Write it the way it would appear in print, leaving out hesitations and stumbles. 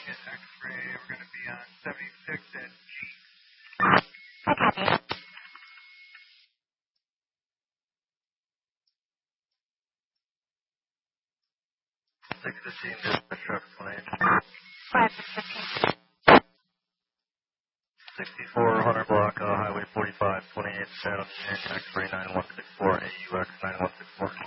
X-ray. We're going to be on 76 and G. I copy. 615, dispatch traffic plane. 515. 64, Hunter Block, Highway 45, 28, San Jose, X-ray 9164, AUX 9164.